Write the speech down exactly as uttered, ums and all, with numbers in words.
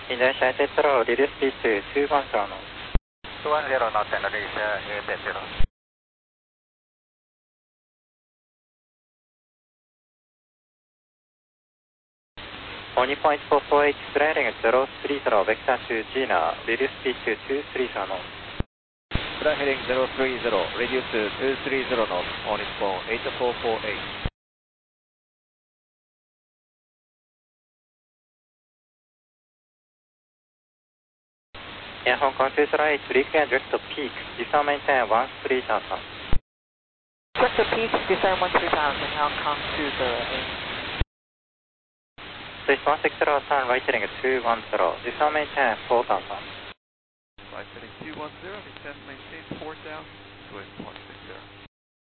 United Row, reduce speed to two one zero knots. two one zero knots and release uh, United zero. Pony point four four eight, sliding zero three zero, vector to Gina, reduce speed to two three zero knots. Flight heading zero three zero, reduce to two three zero knots, on its phone eight four four eight. Air Hong Kong two zero eight, reclear direct to peak, descend maintain one three thousand. Direct to peak, descend one three thousand, Hong Kong two zero eight. Swiss one six zero, turn right heading two one zero, descend maintain four thousand. Right heading two one zero, descend maintain four thousand, Swiss one six zero.